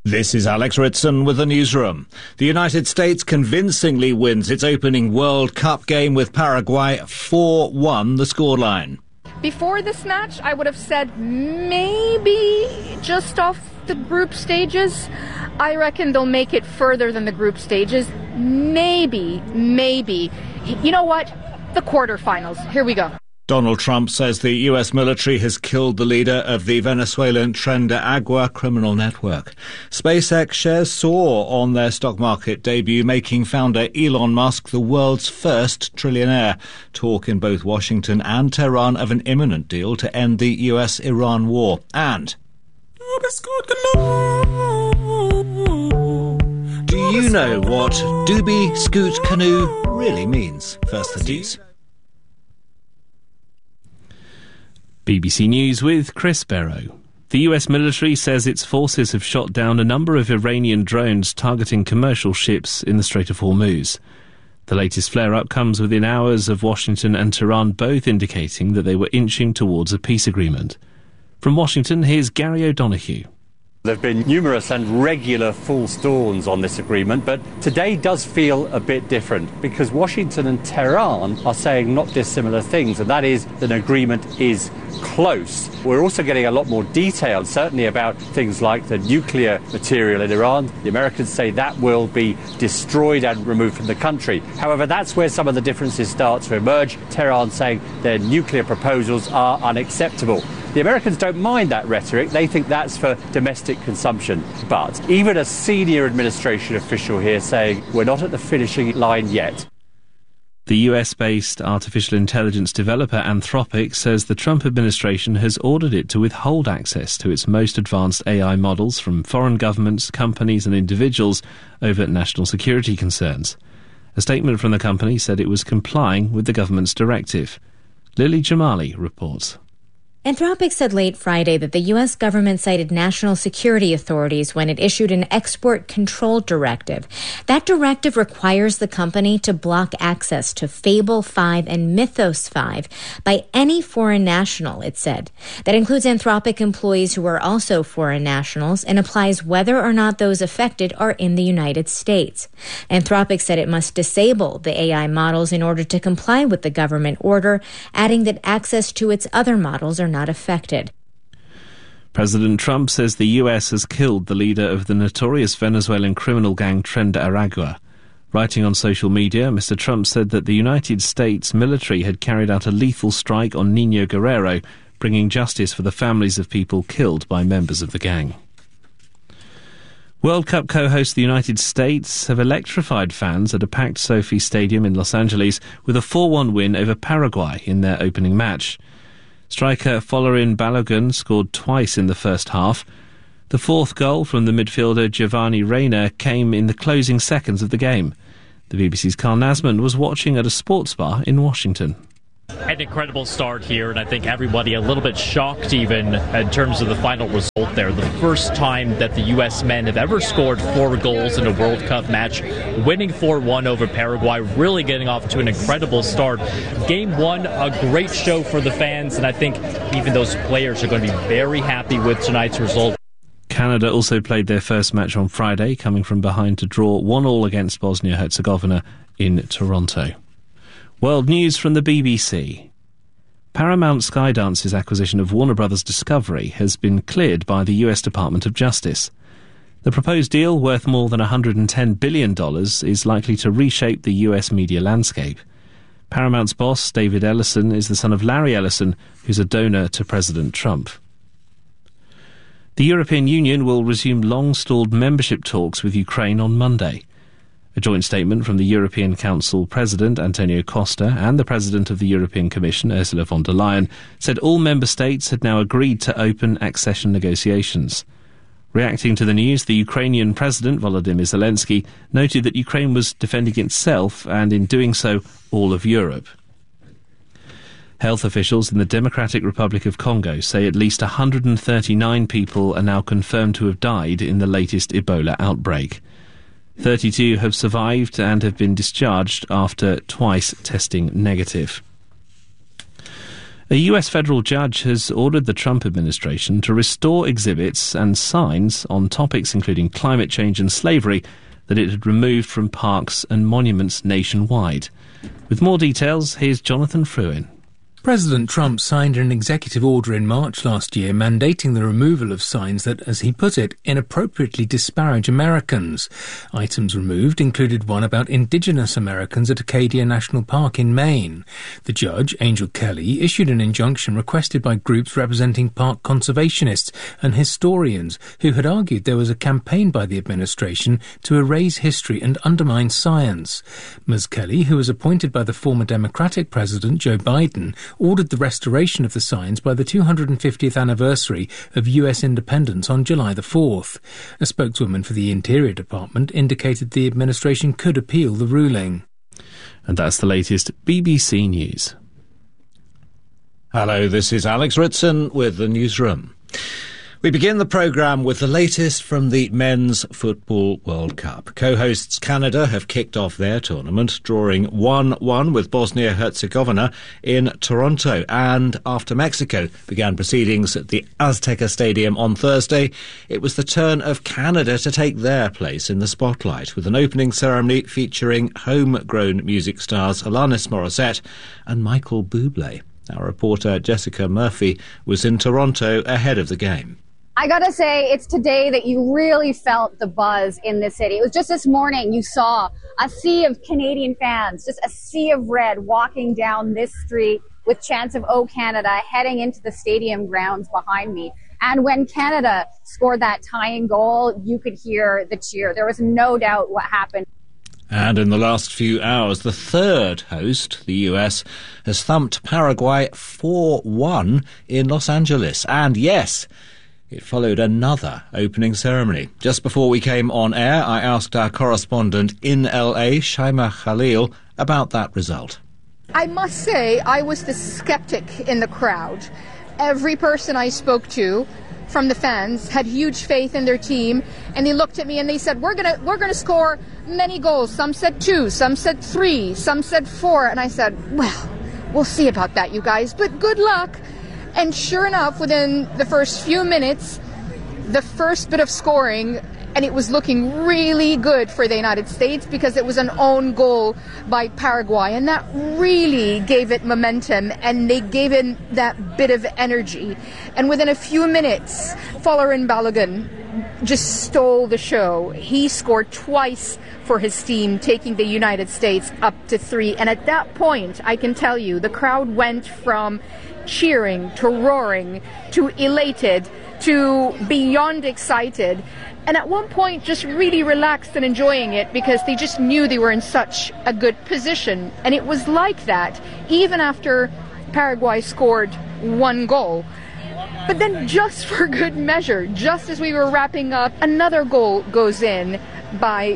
This is Alex Ritson with the newsroom. The United States convincingly wins its opening World Cup game with Paraguay 4-1 the scoreline. Before this match, I would have said maybe just off the group stages. I reckon they'll make it further than the group stages. Maybe. You know what? The quarterfinals. Here we go. Donald Trump says the U.S. military has killed the leader of the Venezuelan Tren de Agua criminal network. SpaceX shares soar on their stock market debut, making founder Elon Musk the world's first trillionaire. Talk in both Washington and Tehran of an imminent deal to end the U.S.-Iran war. And do you know what Doobie Scoot Canoe really means? First the news. BBC News with Chris Barrow. The US military says its forces have shot down a number of Iranian drones targeting commercial ships in the Strait of Hormuz. The latest flare-up comes within hours of Washington and Tehran both indicating that they were inching towards a peace agreement. From Washington, here's Gary O'Donoghue. There have been numerous and regular false dawns on this agreement, but today does feel a bit different because Washington and Tehran are saying not dissimilar things, and that is that an agreement is close. We're also getting a lot more detail, certainly about things like the nuclear material in Iran. The Americans say that will be destroyed and removed from the country. However, that's where some of the differences start to emerge. Tehran saying their nuclear proposals are unacceptable. The Americans don't mind that rhetoric. They think that's for domestic consumption. But even a senior administration official here saying we're not at the finishing line yet. The US-based artificial intelligence developer Anthropic says the Trump administration has ordered it to withhold access to its most advanced AI models from foreign governments, companies and individuals over national security concerns. A statement from the company said it was complying with the government's directive. Lily Jamali reports. Anthropic said late Friday that the U.S. government cited national security authorities when it issued an export control directive. That directive requires the company to block access to Fable 5 and Mythos 5 by any foreign national, it said. That includes Anthropic employees who are also foreign nationals and applies whether or not those affected are in the United States. Anthropic said it must disable the AI models in order to comply with the government order, adding that access to its other models are not affected. President Trump says the US has killed the leader of the notorious Venezuelan criminal gang Tren de Aragua. Writing on social media, Mr. Trump said that the United States military had carried out a lethal strike on Nino Guerrero, bringing justice for the families of people killed by members of the gang. World Cup co-hosts the United States have electrified fans at a packed SoFi Stadium in Los Angeles with a 4-1 win over Paraguay in their opening match. Striker Folarin Balogun scored twice in the first half. The fourth goal from the midfielder Giovanni Reina came in the closing seconds of the game. The BBC's Carl Nasman was watching at a sports bar in Washington. An incredible start here, and I think everybody a little bit shocked even in terms of the final result there. The first time that the U.S. men have ever scored 4 goals in a World Cup match, winning 4-1 over Paraguay, really getting off to an incredible start. Game 1, a great show for the fans, and I think even those players are going to be very happy with tonight's result. Canada also played their first match on Friday, coming from behind to draw 1-1 against Bosnia-Herzegovina in Toronto. World news from the BBC. Paramount Skydance's acquisition of Warner Bros. Discovery has been cleared by the US Department of Justice. The proposed deal, worth more than $110 billion, is likely to reshape the US media landscape. Paramount's boss, David Ellison, is the son of Larry Ellison, who's a donor to President Trump. The European Union will resume long-stalled membership talks with Ukraine on Monday. A joint statement from the European Council President, Antonio Costa, and the President of the European Commission, Ursula von der Leyen, said all member states had now agreed to open accession negotiations. Reacting to the news, the Ukrainian President, Volodymyr Zelensky, noted that Ukraine was defending itself and, in doing so, all of Europe. Health officials in the Democratic Republic of Congo say at least 139 people are now confirmed to have died in the latest Ebola outbreak. 32 have survived and have been discharged after twice testing negative. A US federal judge has ordered the Trump administration to restore exhibits and signs on topics including climate change and slavery that it had removed from parks and monuments nationwide. With more details, here's Jonathan Fruin. President Trump signed an executive order in March last year mandating the removal of signs that, as he put it, inappropriately disparage Americans. Items removed included one about Indigenous Americans at Acadia National Park in Maine. The judge, Angel Kelly, issued an injunction requested by groups representing park conservationists and historians who had argued there was a campaign by the administration to erase history and undermine science. Ms. Kelly, who was appointed by the former Democratic President Joe Biden, ordered the restoration of the signs by the 250th anniversary of US independence on July the 4th. A spokeswoman for the Interior Department indicated the administration could appeal the ruling. And that's the latest BBC News. Hello, this is Alex Ritson with the Newsroom. We begin the programme with the latest from the Men's Football World Cup. Co-hosts Canada have kicked off their tournament, drawing 1-1 with Bosnia-Herzegovina in Toronto. And after Mexico began proceedings at the Azteca Stadium on Thursday, it was the turn of Canada to take their place in the spotlight, with an opening ceremony featuring homegrown music stars Alanis Morissette and Michael Bublé. Our reporter Jessica Murphy was in Toronto ahead of the game. I gotta say, it's today that you really felt the buzz in this city. It was just this morning you saw a sea of Canadian fans, just a sea of red walking down this street with chants of "Oh Canada" heading into the stadium grounds behind me. And when Canada scored that tying goal, you could hear the cheer. There was no doubt what happened. And in the last few hours, the third host, the US, has thumped Paraguay 4-1 in Los Angeles. And yes, it followed another opening ceremony. Just before we came on air, I asked our correspondent in LA, Shaima Khalil, about that result. I must say, I was the skeptic in the crowd. Every person I spoke to from the fans had huge faith in their team, and they looked at me and they said, we're gonna score many goals. Some said 2, some said 3, some said 4, and I said, well, we'll see about that, you guys, but good luck. And sure enough, within the first few minutes, the first bit of scoring, and it was looking really good for the United States because it was an own goal by Paraguay, and that really gave it momentum, and they gave it that bit of energy. And within a few minutes, Folarin Balogun just stole the show. He scored twice for his team, taking the United States up to 3. And at that point, I can tell you, the crowd went from cheering to roaring to elated to beyond excited, and at one point just really relaxed and enjoying it because they just knew they were in such a good position. And it was like that even after Paraguay scored 1 goal. But then, just for good measure, just as we were wrapping up, another goal goes in by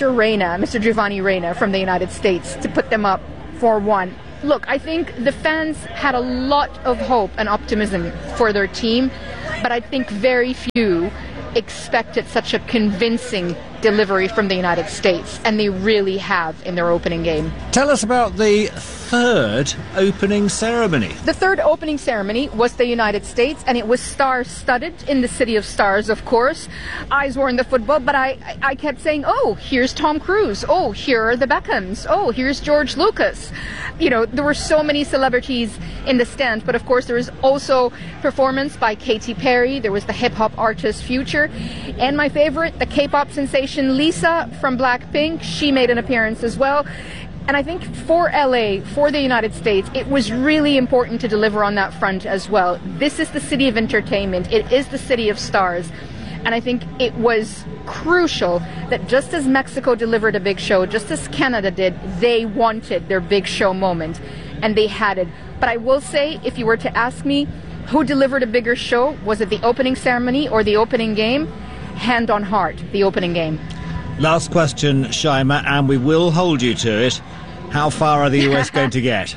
Mr. Giovanni Reyna from the United States to put them up 4-1. Look, I think the fans had a lot of hope and optimism for their team, but I think very few expected such a convincing delivery from the United States, and they really have in their opening game. Tell us about the third opening ceremony. The third opening ceremony was the United States, and it was star-studded in the City of Stars, of course. Eyes were on the football, but I kept saying, oh, here's Tom Cruise. Oh, here are the Beckhams. Oh, here's George Lucas. You know, there were so many celebrities in the stands, but of course there was also performance by Katy Perry. There was the hip-hop artist Future, and my favorite, the K-pop sensation Lisa from Blackpink. She made an appearance as well. And I think for LA, for the United States, it was really important to deliver on that front as well. This is the city of entertainment. It is the city of stars. And I think it was crucial that just as Mexico delivered a big show, just as Canada did, they wanted their big show moment. And they had it. But I will say, if you were to ask me who delivered a bigger show, was it the opening ceremony or the opening game? Hand on heart, the opening game. Last question, Shaima, and we will hold you to it. How far are the US going to get?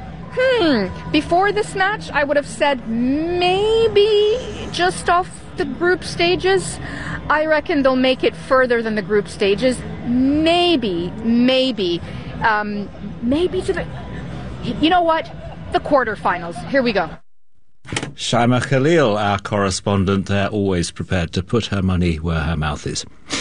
Before this match, I would have said maybe just off the group stages. I reckon they'll make it further than the group stages. Maybe to the... You know what? the quarterfinals. Here we go. Shaima Khalil, our correspondent there, always prepared to put her money where her mouth is.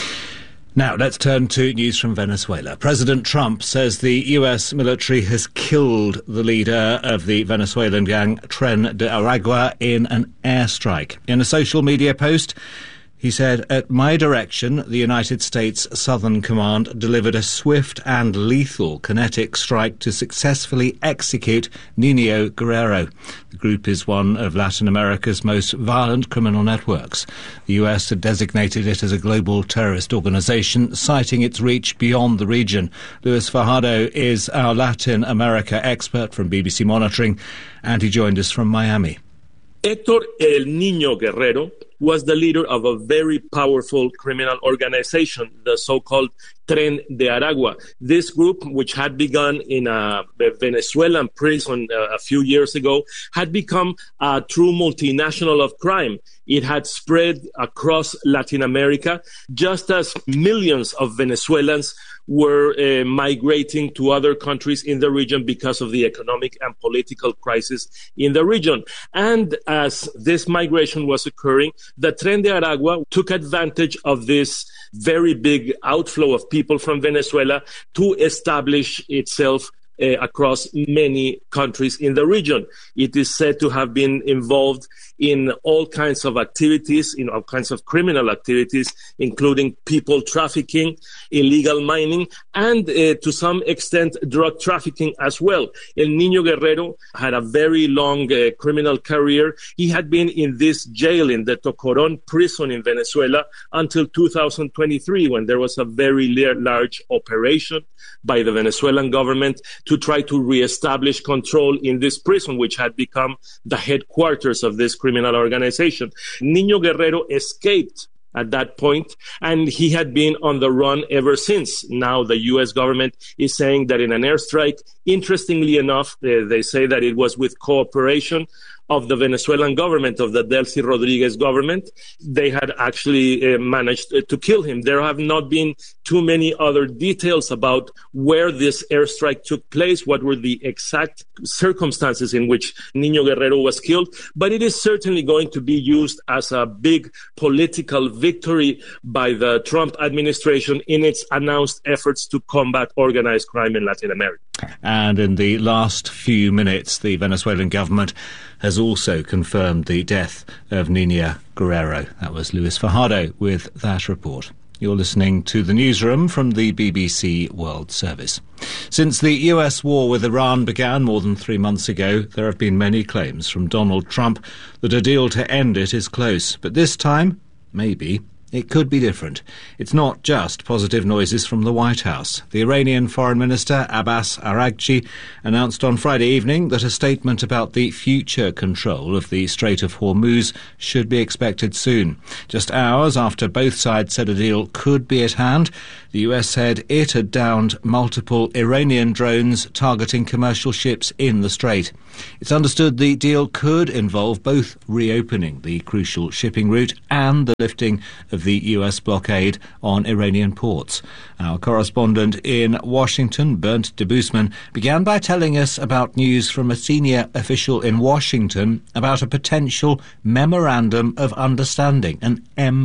Now, let's turn to news from Venezuela. President Trump says the U.S. military has killed the leader of the Venezuelan gang, Tren de Aragua, in an airstrike. In a social media post, he said, "At my direction, the United States Southern Command delivered a swift and lethal kinetic strike to successfully execute Nino Guerrero." The group is one of Latin America's most violent criminal networks. The US had designated it as a global terrorist organization, citing its reach beyond the region. Luis Fajardo is our Latin America expert from BBC Monitoring, and he joined us from Miami. Héctor El Niño Guerrero was the leader of a very powerful criminal organization, the so-called Tren de Aragua. This group, which had begun in a Venezuelan prison a few years ago, had become a true multinational of crime. It had spread across Latin America, just as millions of Venezuelans were migrating to other countries in the region because of the economic and political crisis in the region. And as this migration was occurring, the Tren de Aragua took advantage of this very big outflow of people from Venezuela to establish itself across many countries in the region. It is said to have been involved in all kinds of activities, in all kinds of criminal activities, including people trafficking, illegal mining, and to some extent drug trafficking as well. El Niño Guerrero had a very long criminal career. He had been in this jail, in the Tocorón prison in Venezuela, until 2023, when there was a very large operation by the Venezuelan government to try to reestablish control in this prison, which had become the headquarters of this criminal organization. Niño Guerrero escaped at that point, and he had been on the run ever since. Now the U.S. government is saying that in an airstrike, interestingly enough, they say that it was with cooperation of the Venezuelan government, of the Delcy Rodriguez government. They had actually managed to kill him. There have not been too many other details about where this airstrike took place, what were the exact circumstances in which Niño Guerrero was killed, but it is certainly going to be used as a big political victory by the Trump administration in its announced efforts to combat organized crime in Latin America. And in the last few minutes, the Venezuelan government has also confirmed the death of Nino Guerrero. That was Luis Fajardo with that report. You're listening to the newsroom from the BBC World Service. Since the US war with Iran began more than 3 months ago, there have been many claims from Donald Trump that a deal to end it is close. But this time, maybe, it could be different. It's not just positive noises from the White House. The Iranian Foreign Minister Abbas Araghchi announced on Friday evening that a statement about the future control of the Strait of Hormuz should be expected soon. Just hours after both sides said a deal could be at hand, the US said it had downed multiple Iranian drones targeting commercial ships in the strait. It's understood the deal could involve both reopening the crucial shipping route and the lifting of the US blockade on Iranian ports. Our correspondent in Washington, Bernd de Boosman, began by telling us about news from a senior official in Washington about a potential Memorandum of Understanding, an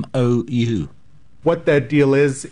MOU. What that deal is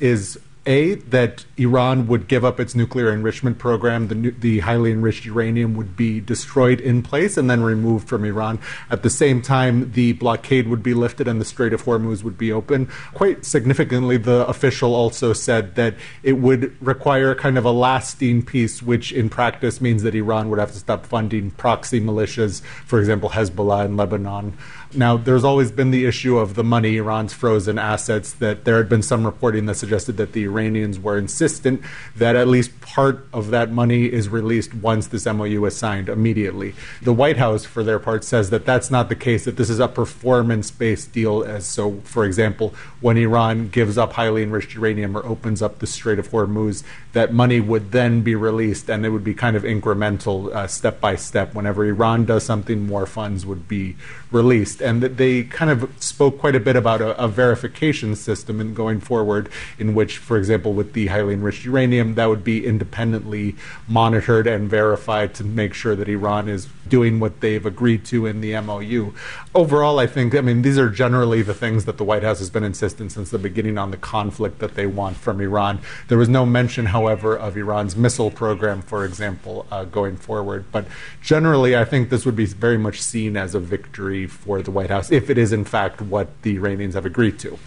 that Iran would give up its nuclear enrichment program. The highly enriched uranium would be destroyed in place and then removed from Iran. At the same time, the blockade would be lifted and the Strait of Hormuz would be open. Quite significantly, the official also said that it would require kind of a lasting peace, which in practice means that Iran would have to stop funding proxy militias, for example, Hezbollah in Lebanon. Now, there's always been the issue of the money, Iran's frozen assets, that there had been some reporting that suggested that the Iranians were insistent that at least part of that money is released once this MOU is signed immediately. The White House, for their part, says that that's not the case, that this is a performance-based deal. So, for example, when Iran gives up highly enriched uranium or opens up the Strait of Hormuz, that money would then be released, and it would be kind of incremental, step by step. Whenever Iran does something, more funds would be released. released, and that they kind of spoke quite a bit about a verification system and going forward, in which, for example, with the highly enriched uranium, that would be independently monitored and verified to make sure that Iran is doing what they've agreed to in the MOU. Overall, I mean, these are generally the things that the White House has been insisting since the beginning on the conflict that they want from Iran. There was no mention, however, of Iran's missile program, for example, going forward. But generally, I think this would be very much seen as a victory for the White House, if it is in fact what the Iranians have agreed to.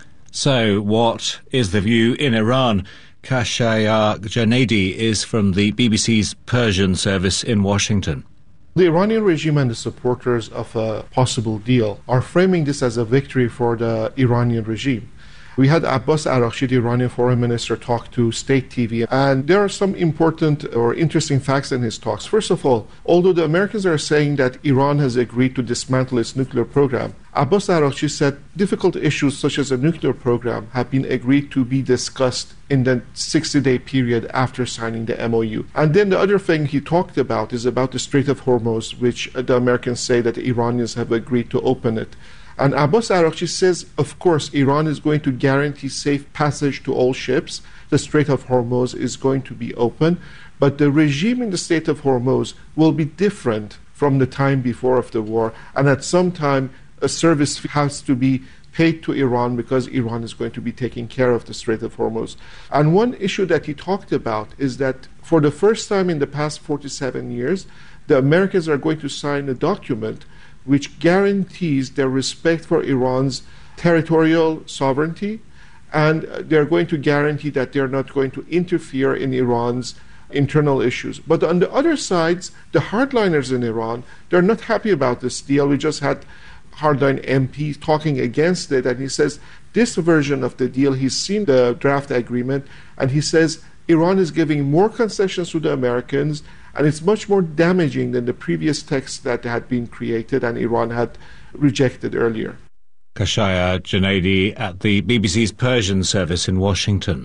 So, what is the view in Iran? Kashayar Janedi is from the BBC's Persian service in Washington. The Iranian regime and the supporters of a possible deal are framing this as a victory for the Iranian regime. We had Abbas Araghchi, the Iranian foreign minister, talk to state TV, and there are some important or interesting facts in his talks. First of all, although the Americans are saying that Iran has agreed to dismantle its nuclear program, Abbas Araghchi said difficult issues such as a nuclear program have been agreed to be discussed in the 60-day period after signing the MOU. And then the other thing he talked about is about the Strait of Hormuz, which the Americans say that the Iranians have agreed to open it. And Abbas Araghchi says, of course, Iran is going to guarantee safe passage to all ships. The Strait of Hormuz is going to be open. But the regime in the Strait of Hormuz will be different from the time before of the war. And at some time, a service has to be paid to Iran because Iran is going to be taking care of the Strait of Hormuz. And one issue that he talked about is that for the first time in the past 47 years, the Americans are going to sign a document which guarantees their respect for Iran's territorial sovereignty, and they're going to guarantee that they're not going to interfere in Iran's internal issues. But on the other sides, the hardliners in Iran, they're not happy about this deal. We just had hardline MP talking against it, and he says this version of the deal, he's seen the draft agreement, and he says Iran is giving more concessions to the Americans, and it's much more damaging than the previous text that had been created and Iran had rejected earlier. Kashayar Janedi at the BBC's Persian service in Washington.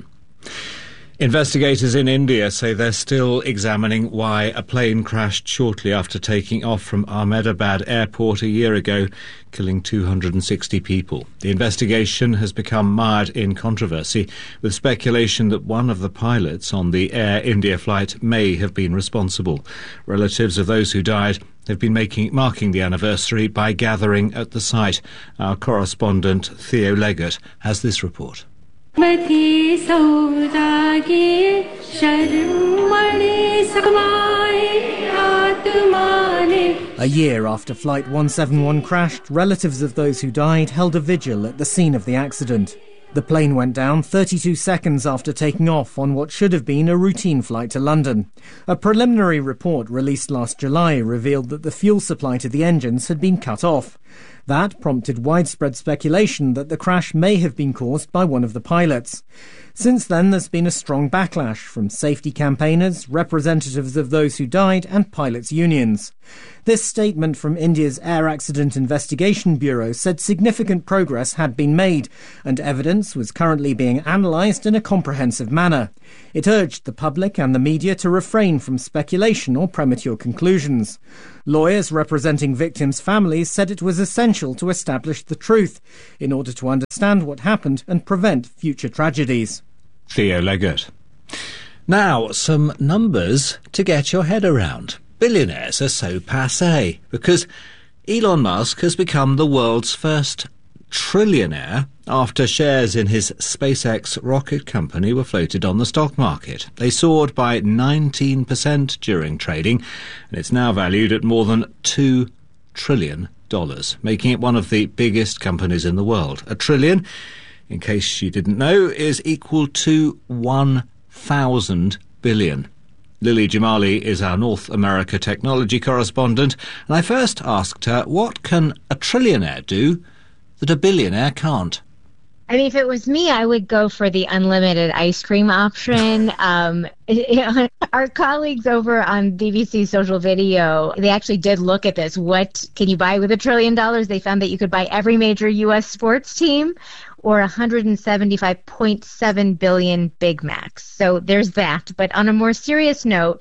Investigators in India say they're still examining why a plane crashed shortly after taking off from Ahmedabad airport a year ago, killing 260 people. The investigation has become mired in controversy, with speculation that one of the pilots on the Air India flight may have been responsible. Relatives of those who died have been marking the anniversary by gathering at the site. Our correspondent Theo Leggett has this report. A year after Flight 171 crashed, relatives of those who died held a vigil at the scene of the accident. The plane went down 32 seconds after taking off on what should have been a routine flight to London. A preliminary report released last July revealed that the fuel supply to the engines had been cut off. That prompted widespread speculation that the crash may have been caused by one of the pilots. Since then, there's been a strong backlash from safety campaigners, representatives of those who died, and pilots' unions. This statement from India's Air Accident Investigation Bureau said significant progress had been made, and evidence was currently being analysed in a comprehensive manner. It urged the public and the media to refrain from speculation or premature conclusions. Lawyers representing victims' families said it was essential to establish the truth in order to understand what happened and prevent future tragedies. Theo Leggett. Now, some numbers to get your head around. Billionaires are so passé because Elon Musk has become the world's first trillionaire after shares in his SpaceX rocket company were floated on the stock market. They soared by 19% during trading, and it's now valued at more than $2 trillion, making it one of the biggest companies in the world. A trillion, in case you didn't know, is equal to 1,000 billion. Lily Jamali is our North America technology correspondent, and I first asked her, what can a trillionaire do that a billionaire can't? I mean, if it was me, I would go for the unlimited ice cream option. Our colleagues over on BBC Social Video, they actually did look at this. What can you buy with $1 trillion? They found that you could buy every major U.S. sports team or 175.7 billion Big Macs. So there's that. But on a more serious note,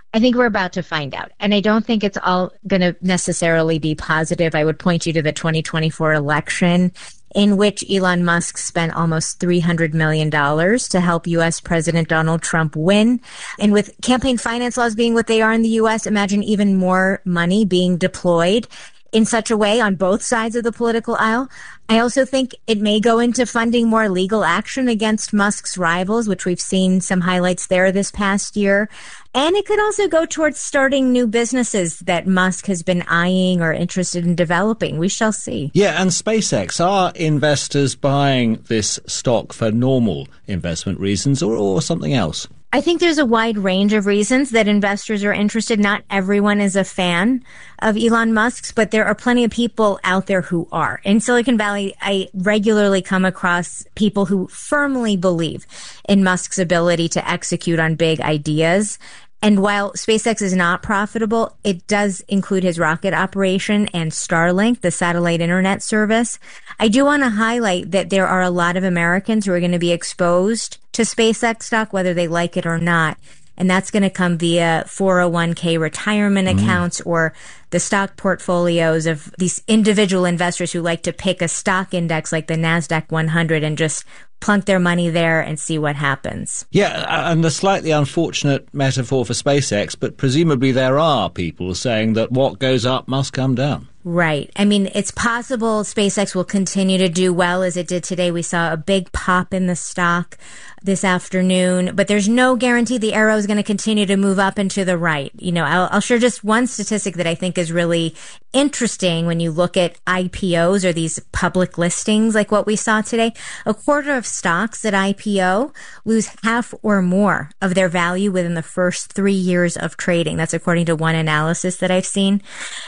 I think we're about to find out. And I don't think it's all going to necessarily be positive. I would point you to the 2024 election, in which Elon Musk spent almost $300 million to help U.S. President Donald Trump win. And with campaign finance laws being what they are in the U.S., imagine even more money being deployed in such a way on both sides of the political aisle. I also think it may go into funding more legal action against Musk's rivals, which we've seen some highlights there this past year. And it could also go towards starting new businesses that Musk has been eyeing or interested in developing. We shall see. Yeah, and SpaceX, are investors buying this stock for normal investment reasons or something else? I think there's a wide range of reasons that investors are interested. Not everyone is a fan of Elon Musk's, but there are plenty of people out there who are. In Silicon Valley, I regularly come across people who firmly believe in Musk's ability to execute on big ideas. And while SpaceX is not profitable, it does include his rocket operation and Starlink, the satellite internet service. I do want to highlight that there are a lot of Americans who are going to be exposed to SpaceX stock, whether they like it or not. And that's going to come via 401k retirement accounts or the stock portfolios of these individual investors who like to pick a stock index like the NASDAQ 100 and just plunk their money there and see what happens. Yeah, and a slightly unfortunate metaphor for SpaceX, but presumably there are people saying that what goes up must come down. Right. I mean, it's possible SpaceX will continue to do well as it did today. We saw a big pop in the stock this afternoon, but there's no guarantee the arrow is going to continue to move up and to the right. You know, I'll share just one statistic that I think is really interesting when you look at IPOs or these public listings like what we saw today. A quarter of stocks at IPO lose half or more of their value within the first 3 years of trading. That's according to one analysis that I've seen.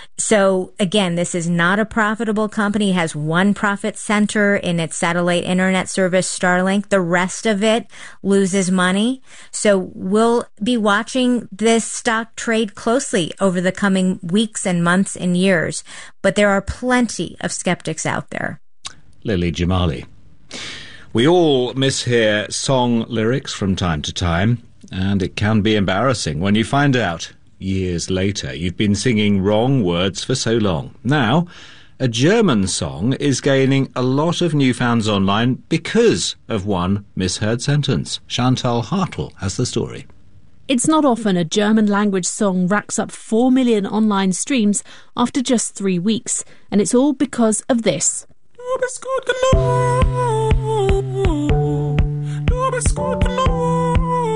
So again, this is not a profitable company. It has one profit center in its satellite internet service, Starlink. The rest of it loses money. So we'll be watching this stock trade closely over the coming weeks and months and years. But there are plenty of skeptics out there. Lily Jamali. We all mishear song lyrics from time to time, and it can be embarrassing when you find out years later you've been singing wrong words for so long. Now, a German song is gaining a lot of new fans online because of one misheard sentence. Chantal Hartl has the story. It's not often a German-language song racks up 4 million online streams after just 3 weeks, and it's all because of this. Du bist gut genug. Du bist gut genug.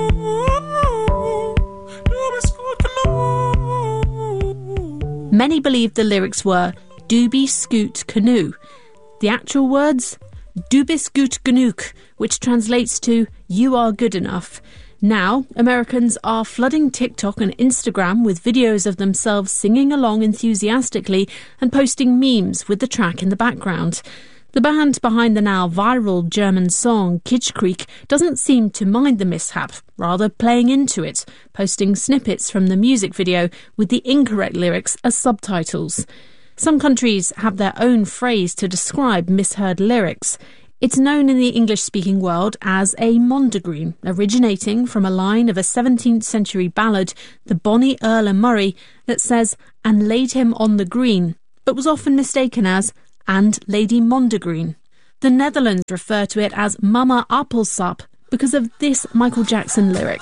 Du bist gut genug. Many believed the lyrics were Du bist gut genug. The actual words, Du bist gut genug, which translates to You are good enough. Now, Americans are flooding TikTok and Instagram with videos of themselves singing along enthusiastically and posting memes with the track in the background. The band behind the now viral German song Kitschkrieg doesn't seem to mind the mishap, rather playing into it, posting snippets from the music video with the incorrect lyrics as subtitles. Some countries have their own phrase to describe misheard lyrics. It's known in the English-speaking world as a mondegreen, originating from a line of a 17th century ballad, the Bonnie Earl of Murray, that says, and laid him on the green, but was often mistaken as, and Lady Mondegreen. The Netherlands refer to it as Mama Appelsap because of this Michael Jackson lyric.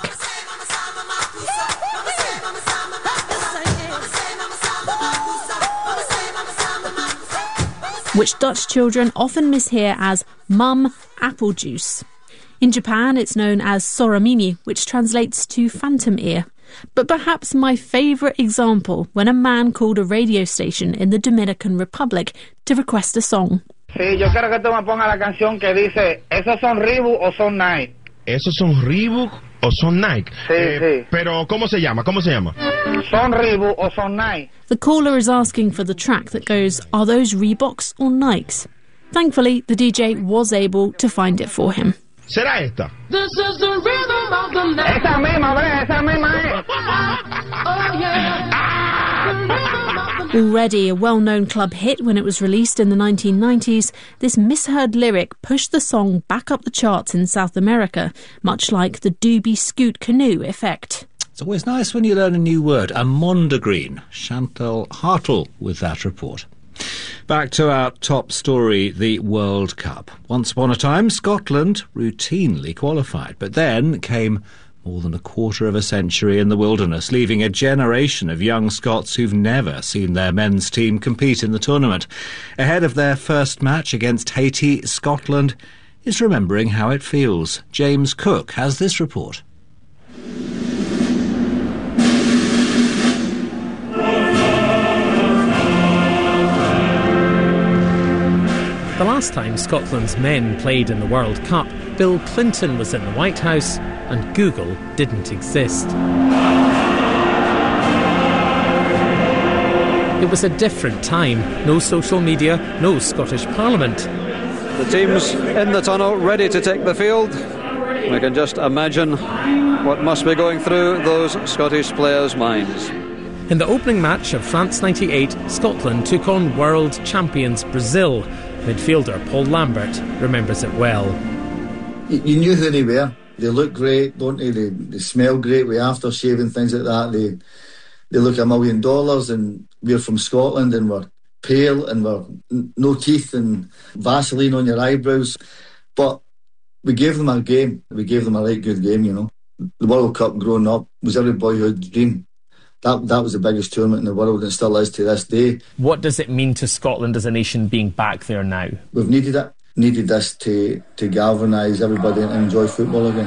Which Dutch children often mishear as Mum Apple Juice. In Japan, it's known as Soramimi, which translates to phantom ear. But perhaps my favourite example when a man called a radio station in the Dominican Republic to request a song. Sí, yo quiero que tú me pongas la canción que dice, ¿esos son Reebok o son Nike? ¿Esos son Reebok o son Nike? Sí, sí. Pero, ¿cómo se llama? ¿Cómo se llama? Son Reebok o son Nike. The caller is asking for the track that goes, are those Reeboks or Nikes? Thankfully, the DJ was able to find it for him. ¿Será esta? This is the rhythm of the night. Esa misma, bre, esa misma es. Oh, yeah. Already a well-known club hit when it was released in the 1990s, this misheard lyric pushed the song back up the charts in South America, much like the Doobie Scoot Canoe effect. It's always nice when you learn a new word. A mondegreen. Chantal Hartle with that report. Back to our top story, the World Cup. Once upon a time, Scotland routinely qualified, but then came more than a quarter of a century in the wilderness, leaving a generation of young Scots who've never seen their men's team compete in the tournament. Ahead of their first match against Haiti, Scotland is remembering how it feels. James Cook has this report. The last time Scotland's men played in the World Cup, Bill Clinton was in the White House and Google didn't exist. It was a different time. No social media, no Scottish Parliament. The team's in the tunnel, ready to take the field. We can just imagine what must be going through those Scottish players' minds. In the opening match of France 98, Scotland took on world champions Brazil. Midfielder Paul Lambert remembers it well. You knew who they were. They look great, don't they? They smell great with aftershave and things like that. They look $1 million, and we're from Scotland and we're pale and we're no teeth and Vaseline on your eyebrows. But we gave them a game. We gave them a right good game, you know. The World Cup growing up was every boyhood dream. That was the biggest tournament in the world and still is to this day. What does it mean to Scotland as a nation being back there now? We've needed it. Needed this to galvanise everybody and enjoy football again.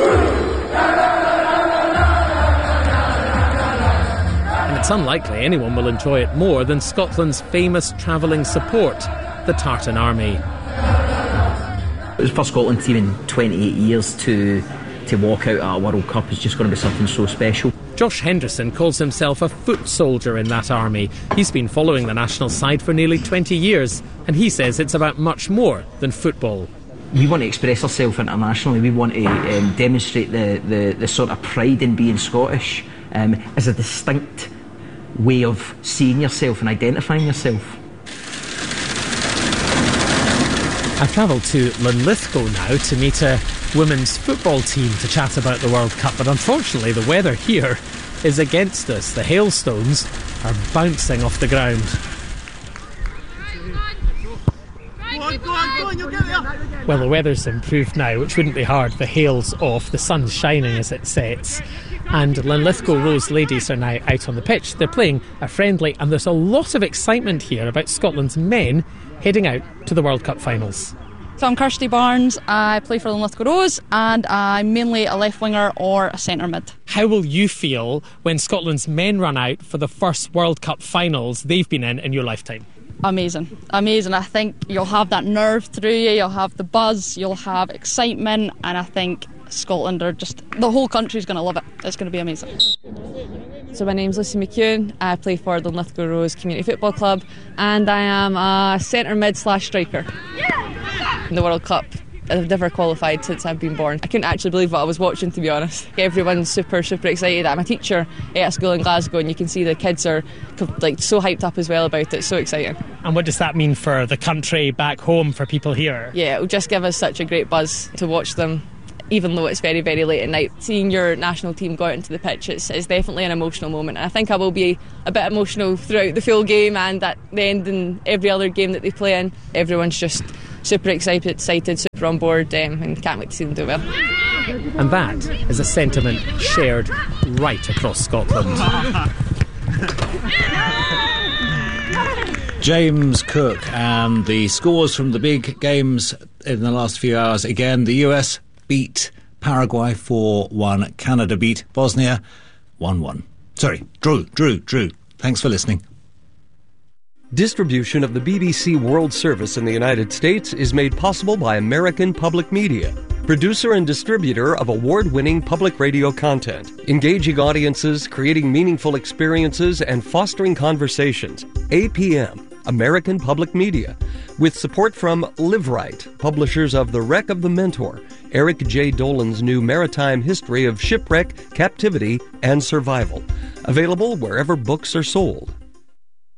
And it's unlikely anyone will enjoy it more than Scotland's famous travelling support, the Tartan Army. It was for Scotland team in 28 years to walk out at a World Cup is just going to be something so special. Josh Henderson calls himself a foot soldier in that army. He's been following the national side for nearly 20 years, and he says it's about much more than football. We want to express ourselves internationally. We want to demonstrate the sort of pride in being Scottish as a distinct way of seeing yourself and identifying yourself. I've travelled to Linlithgow now to meet a women's football team to chat about the World Cup, but unfortunately the weather here is against us. The hailstones are bouncing off the ground. Well, the weather's improved now, which wouldn't be hard. The hail's off, the sun's shining as it sets, and Linlithgow Rose ladies are now out on the pitch. They're playing a friendly, and there's a lot of excitement here about Scotland's men heading out to the World Cup finals. So I'm Kirsty Barnes, I play for Linlithgow Rose, and I'm mainly a left winger or a centre mid. How will you feel when Scotland's men run out for the first World Cup finals they've been in your lifetime? Amazing. I think you'll have that nerve through you, you'll have the buzz, you'll have excitement, and I think Scotland are just, the whole country's going to love it. It's going to be amazing. So my name's Lucy McEwen, I play for the Linlithgow Rose Community Football Club, and I am a centre mid / striker. In the World Cup, I've never qualified since I've been born. I couldn't actually believe what I was watching, to be honest. Everyone's super excited. I'm a teacher at a school in Glasgow, and you can see the kids are like so hyped up as well about it. So exciting. And what does that mean for the country back home, for people here? Yeah, it'll just give us such a great buzz to watch them, even though it's very late at night. Seeing your national team go out into the pitch is definitely an emotional moment, and I think I will be a bit emotional throughout the full game and at the end and every other game that they play in. Everyone's just super excited, super on board, and can't wait to see them do well. And that is a sentiment shared right across Scotland. James Cook, and the scores from the big games in the last few hours. Again, the US beat Paraguay 4-1. Canada beat Bosnia 1-1. Sorry, drew. Thanks for listening. Distribution of the BBC World Service in the United States is made possible by American Public Media, producer and distributor of award-winning public radio content, engaging audiences, creating meaningful experiences, and fostering conversations. APM, American Public Media, with support from LiveRight, publishers of The Wreck of the Mentor, Eric J. Dolan's new maritime history of shipwreck, captivity, and survival. Available wherever books are sold.